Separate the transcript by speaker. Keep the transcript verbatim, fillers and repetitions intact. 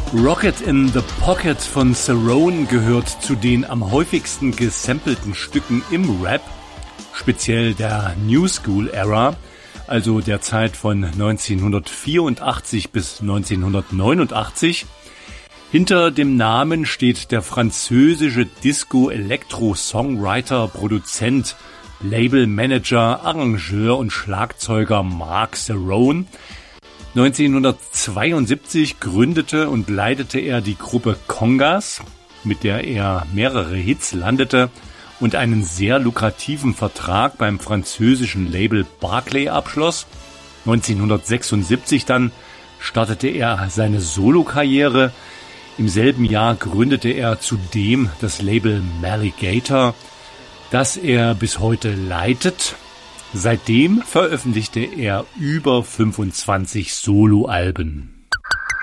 Speaker 1: Rocket in the Pocket von Cerrone gehört zu den am häufigsten gesampelten Stücken im Rap, speziell der New School Era, also der Zeit von neunzehnhundertvierundachtzig bis neunzehnhundertneunundachtzig. Hinter dem Namen steht der französische Disco-Elektro-Songwriter, Produzent, Labelmanager, Arrangeur und Schlagzeuger Marc Cerrone. neunzehnhundertzweiundsiebzig gründete und leitete er die Gruppe Congas, mit der er mehrere Hits landete und einen sehr lukrativen Vertrag beim französischen Label Barclay abschloss. neunzehnhundertsechsundsiebzig dann startete er seine Solokarriere. Im selben Jahr gründete er zudem das Label Maligator, das er bis heute leitet. Seitdem veröffentlichte er über fünfundzwanzig Soloalben.